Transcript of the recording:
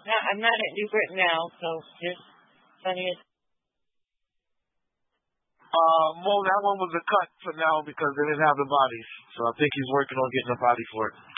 No, I'm not at New Britain now, so just funny as. Well, that one was a cut for now because they didn't have the bodies. So I think he's working on getting a body for it.